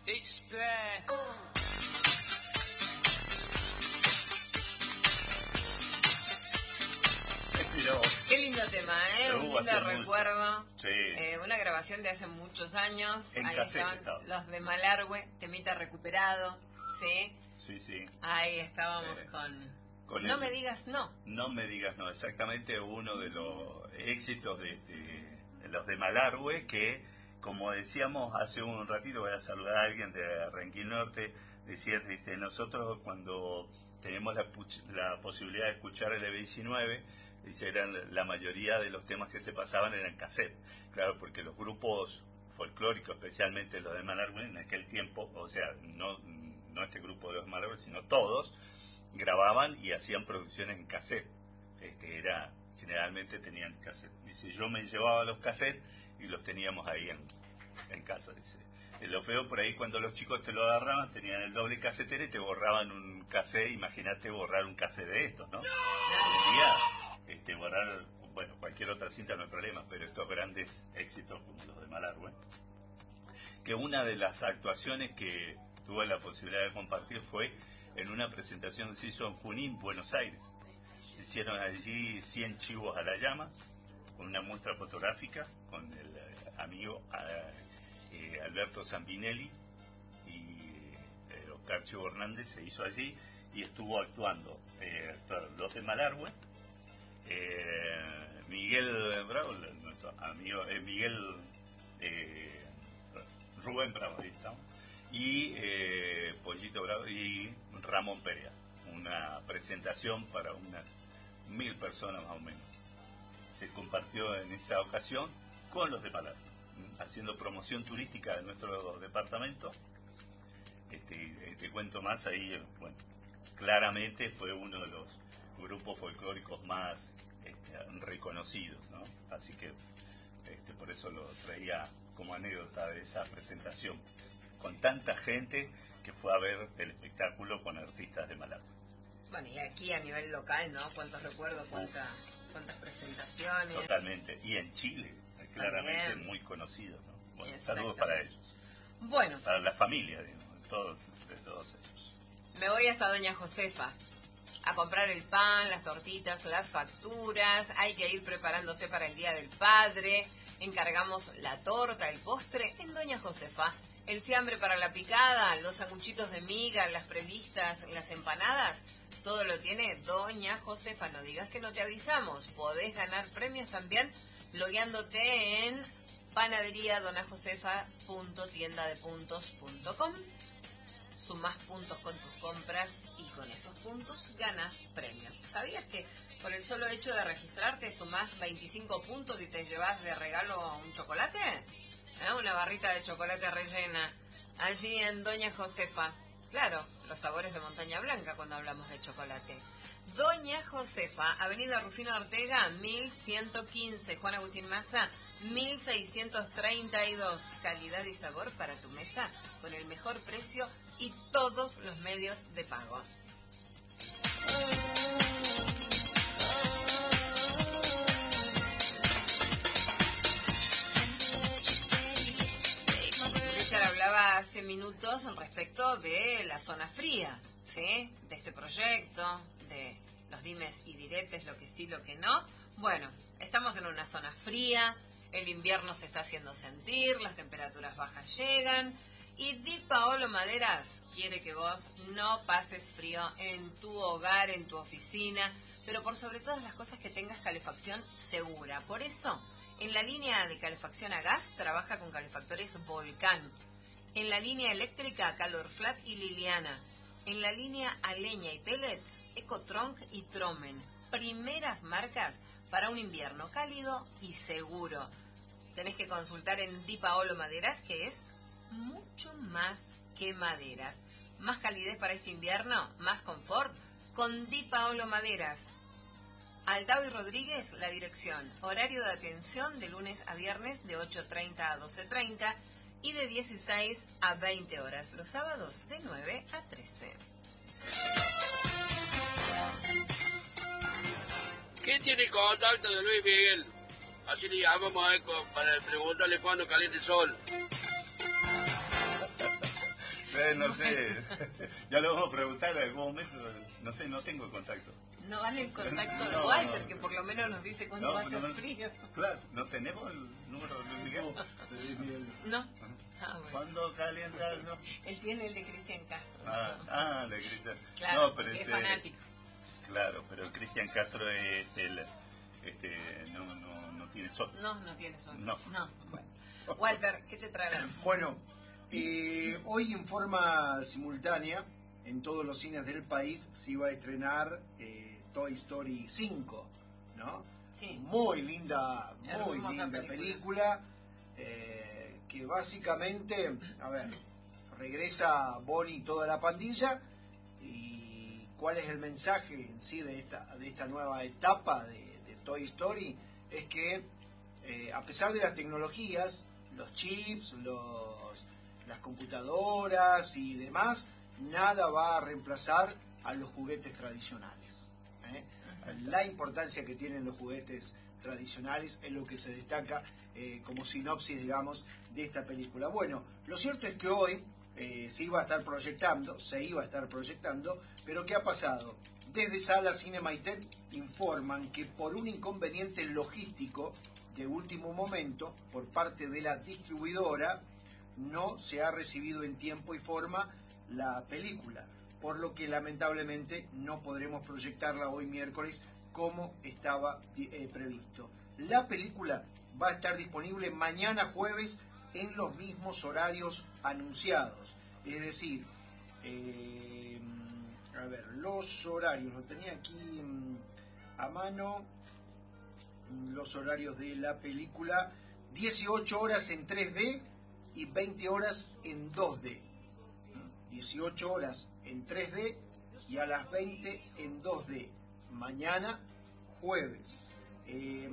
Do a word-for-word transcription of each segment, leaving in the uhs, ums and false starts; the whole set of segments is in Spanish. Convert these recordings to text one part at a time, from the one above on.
Extra. Qué lindo tema, ¿eh? Un lindo recuerdo. Sí. Eh, una grabación de hace muchos años. En Ahí cassette estaban estaba. los de Malargüe, temita recuperado. Sí. Sí, sí. Ahí estábamos Eh, con... con No el- me digas no. No me digas no, exactamente uno de los éxitos de, este, de los de Malargüe, que como decíamos hace un ratito, voy a saludar a alguien de Renquín Norte, decía, este, nosotros cuando tenemos la, puch- la posibilidad de escuchar el E B diecinueve, dice, eran, la mayoría de los temas que se pasaban eran cassette, claro, porque los grupos folclóricos, especialmente los de Malargüe, en aquel tiempo, o sea, no, no este grupo de los Malargüe, sino todos, grababan y hacían producciones en cassette. Este, era, generalmente tenían cassette. Dice, yo me llevaba los cassettes y los teníamos ahí en, en casa, dice. Eh, Lo feo por ahí cuando los chicos te lo agarraban, tenían el doble casetero y te borraban un cassette, imagínate borrar un cassette de estos, ¿no? Hoy en día, este, borrar, bueno, cualquier otra cinta no hay problema, pero estos grandes éxitos como los de Malargüe, que una de las actuaciones que tuve la posibilidad de compartir fue en una presentación que se hizo en Junín, Buenos Aires. Se hicieron allí cien chivos a la llama, con una muestra fotográfica, con el eh, amigo eh, eh, Alberto Zambinelli y eh, Oscar Chivo Hernández se hizo allí y estuvo actuando eh, los de Malargüe, eh, Miguel Bravo, nuestro amigo eh, Miguel eh, Rubén Bravo, ahí estamos, y eh, Pollito Bravo y Ramón Perea. Una presentación para unas mil personas más o menos. Se compartió en esa ocasión con los de Malargüe, haciendo promoción turística de nuestro departamento. Este, te cuento más ahí, bueno, claramente fue uno de los grupos folclóricos más este, reconocidos, ¿no? Así que este, por eso lo traía como anécdota de esa presentación, con tanta gente que fue a ver el espectáculo con artistas de Malargüe. Bueno, y aquí a nivel local, ¿no? Cuántos recuerdos, cuánta, cuántas presentaciones. Totalmente. Y en Chile, claramente También. muy conocidos, ¿no? Bueno, Exactamente. saludos para ellos. Bueno, Para la familia, digamos, de todos, de todos ellos. me voy hasta Doña Josefa a comprar el pan, las tortitas, las facturas. Hay que ir preparándose para el Día del Padre. Encargamos la torta, el postre en Doña Josefa. El fiambre para la picada, los sanguchitos de miga, las previstas, las empanadas. Todo lo tiene Doña Josefa. No digas que no te avisamos. Podés ganar premios también logueándote en panadería donajosefa punto tienda de puntos punto com. Sumás puntos con tus compras y con esos puntos ganas premios. ¿Sabías que por el solo hecho de registrarte sumás veinticinco puntos y te llevas de regalo un chocolate? ¿Eh? Una barrita de chocolate rellena allí en Doña Josefa. Claro, los sabores de Montaña Blanca cuando hablamos de chocolate. Doña Josefa, Avenida Rufino Ortega, mil ciento quince, Juan Agustín Maza, mil seiscientos treinta y dos. Calidad y sabor para tu mesa con el mejor precio y todos los medios de pago. Richard hablaba hace minutos respecto de la zona fría, ¿sí? De este proyecto, de los dimes y diretes, lo que sí, lo que no. Bueno, estamos en una zona fría, el invierno se está haciendo sentir, las temperaturas bajas llegan y Di Paolo Maderas quiere que vos no pases frío en tu hogar, en tu oficina, pero por sobre todas las cosas que tengas calefacción segura. Por eso, en la línea de calefacción a gas trabaja con calefactores Volcán. En la línea eléctrica Calorflat y Liliana. En la línea a leña y pellets Ecotronc y Tromen. Primeras marcas para un invierno cálido y seguro. Tenés que consultar en Di Paolo Maderas, que es mucho más que maderas. Más calidez para este invierno, más confort con Di Paolo Maderas. Aldao y Rodríguez, la dirección. Horario de atención de lunes a viernes de ocho treinta a doce treinta y de dieciséis a veinte horas. Los sábados de nueve a trece. ¿Quién tiene el contacto de Luis Miguel? Así le llamamos a él para preguntarle cuándo caliente el sol. Después, no sé, ya lo vamos a preguntar en algún momento, no sé, no tengo contacto. No vale el contacto de No, Walter, no. que por lo menos nos dice cuándo No, va a ser no, no, frío. Claro, ¿no tenemos el número de Luis Miguel? No. Ah, bueno. ¿Cuándo calienta eso? Él tiene el de Cristian Castro. Ah, ¿no? ah, de Cristian. Claro, No, pero porque es ese- fanático. Claro, pero Cristian Castro es el, este, no, no, no tiene sol. No, no tiene sol. No. No, bueno. Walter, ¿qué te trae la mesa? Bueno, eh, hoy en forma simultánea, en todos los cines del país, se iba a estrenar eh, Toy Story cinco, ¿no? Sí. Muy linda, muy Hermosa linda película. película, eh, que básicamente, a ver, regresa Bonnie y toda la pandilla, y cuál es el mensaje en sí de esta, de esta nueva etapa de, de Toy Story, es que eh, a pesar de las tecnologías, los chips, los, las computadoras y demás, nada va a reemplazar a los juguetes tradicionales. ¿eh? La importancia que tienen los juguetes tradicionales es lo que se destaca eh, como sinopsis, digamos, de esta película. Bueno, lo cierto es que hoy eh, se iba a estar proyectando, se iba a estar proyectando, pero ¿qué ha pasado? Desde Sala Cinema Maite informan que por un inconveniente logístico de último momento por parte de la distribuidora no se ha recibido en tiempo y forma la película, por lo que lamentablemente no podremos proyectarla hoy miércoles como estaba eh, previsto. La película va a estar disponible mañana jueves en los mismos horarios anunciados, es decir, eh, a ver, los horarios, lo tenía aquí mm, a mano, los horarios de la película: dieciocho horas en tres D y veinte horas en dos D. dieciocho horas en tres D y a las veinte en dos D. Mañana, jueves. Eh,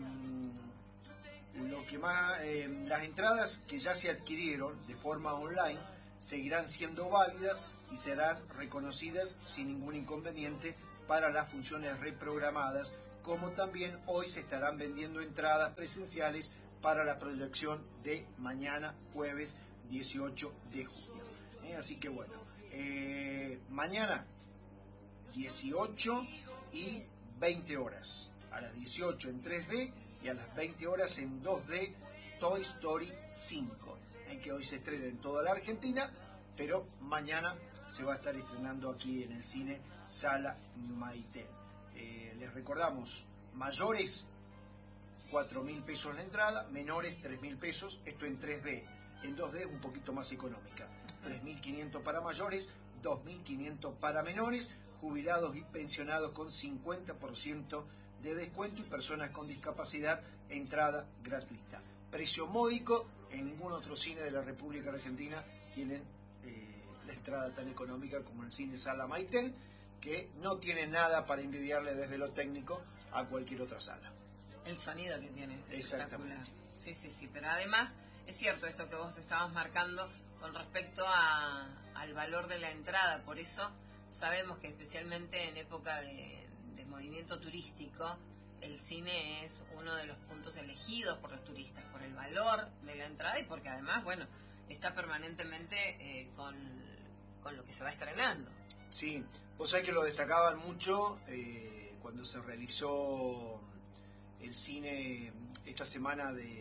lo que más, eh, las entradas que ya se adquirieron de forma online seguirán siendo válidas y serán reconocidas sin ningún inconveniente para las funciones reprogramadas, como también hoy se estarán vendiendo entradas presenciales para la proyección de mañana jueves dieciocho de junio. Eh, así que bueno, eh, mañana dieciocho y veinte horas, a las dieciocho en tres D y a las veinte horas en dos D, Toy Story cinco, en que hoy se estrena en toda la Argentina, pero mañana se va a estar estrenando aquí en el cine Sala Maite. Eh, les recordamos, mayores cuatro mil pesos la entrada, menores tres mil pesos, esto en tres D. En dos D es un poquito más económica, tres mil quinientos para mayores, dos mil quinientos para menores, jubilados y pensionados con cincuenta por ciento de descuento y personas con discapacidad, entrada gratuita. Precio módico, en ningún otro cine de la República Argentina tienen eh, la entrada tan económica como el cine Sala Maite, que no tiene nada para envidiarle desde lo técnico a cualquier otra sala. El sonido que tiene es Exactamente. espectacular. Sí, sí, sí, pero además es cierto esto que vos estabas marcando con respecto a, al valor de la entrada, por eso sabemos que especialmente en época de, de movimiento turístico, el cine es uno de los puntos elegidos por los turistas, por el valor de la entrada y porque además, bueno, está permanentemente eh, con, con lo que se va estrenando. Sí, vos sabés que lo destacaban mucho eh, cuando se realizó el cine esta semana de...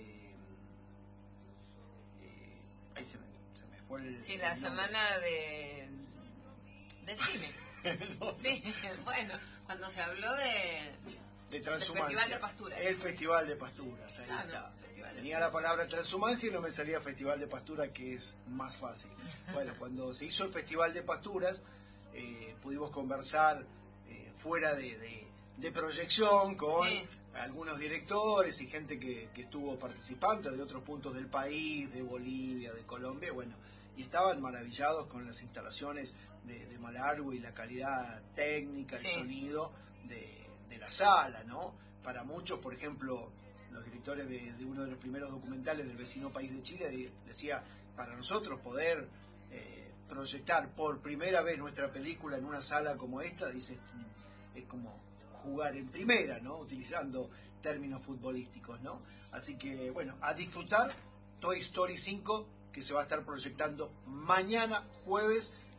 Eh, ahí se me, se me fue el... Sí, la el nombre. semana de del cine. Sí, bueno, cuando se habló de... De transhumancia. El Festival de Pasturas. El Festival de Pasturas, ahí Claro, está. Festival de Tenía Cine. la palabra transhumancia y no me salía Festival de Pasturas, que es más fácil. Bueno, cuando se hizo el Festival de Pasturas, eh, pudimos conversar eh, fuera de, de, de proyección con Sí. algunos directores y gente que, que estuvo participando de otros puntos del país, de Bolivia, de Colombia, bueno, y estaban maravillados con las instalaciones de, de Malargüe y la calidad técnica, el Sí. sonido de de la sala, ¿no? Para muchos, por ejemplo, los directores de, de uno de los primeros documentales del vecino país de Chile de, decía, para nosotros poder eh, proyectar por primera vez nuestra película en una sala como esta, dice, es como jugar en primera, ¿no? Utilizando términos futbolísticos, ¿no? Así que, bueno, a disfrutar Toy Story cinco, que se va a estar proyectando mañana jueves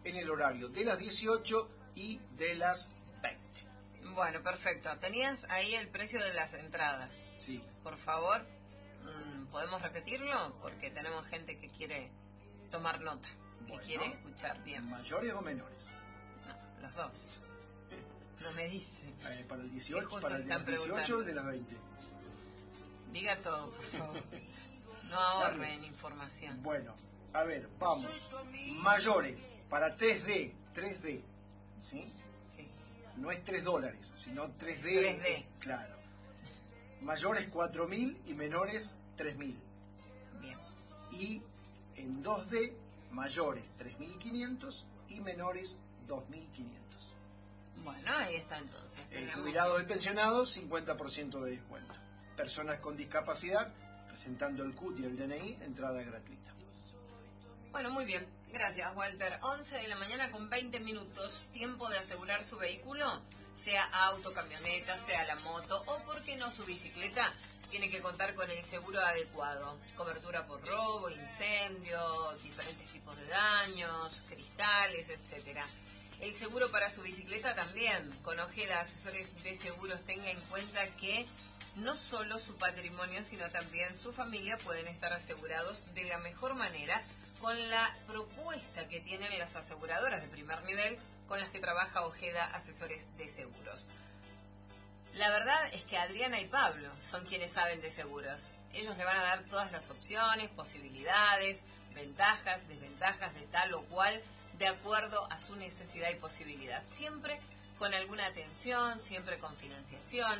en el horario de las dieciocho y de las veinte. Bueno, perfecto. Tenías ahí el precio de las entradas. Sí. Por favor, ¿podemos repetirlo? Porque tenemos gente que quiere tomar nota, que Bueno, quiere escuchar bien. ¿Mayores o menores? No, los dos. No me dice. Eh, para el ¿Qué dieciocho, justo para el de las están dieciocho preguntando? o el de las veinte. Diga todo, por favor. No ahorren información. Bueno, a ver, vamos. Mayores, para tres D, tres D, ¿sí? Sí. No es tres dólares, sino tres D. tres D. Claro. Mayores cuatro mil y menores tres mil. Bien. Y en dos D, mayores tres mil quinientos y menores dos mil quinientos. Bueno, ahí está entonces. Eh, Tenemos- jubilados y pensionados, cincuenta por ciento de descuento. Personas con discapacidad, presentando el C U T y el D N I, entrada gratuita. Bueno, muy bien. Gracias, Walter. once de la mañana con veinte minutos. Tiempo de asegurar su vehículo, sea auto, camioneta, sea la moto o, por qué no, su bicicleta. Tiene que contar con el seguro adecuado. Cobertura por robo, incendio, diferentes tipos de daños, cristales, etcétera. El seguro para su bicicleta también. Con Ojeda Asesores de Seguros, tenga en cuenta que no solo su patrimonio, sino también su familia pueden estar asegurados de la mejor manera con la propuesta que tienen las aseguradoras de primer nivel con las que trabaja Ojeda Asesores de Seguros. La verdad es que Adriana y Pablo son quienes saben de seguros. Ellos le van a dar todas las opciones, posibilidades, ventajas, desventajas de tal o cual, de acuerdo a su necesidad y posibilidad. Siempre con alguna atención, siempre con financiación,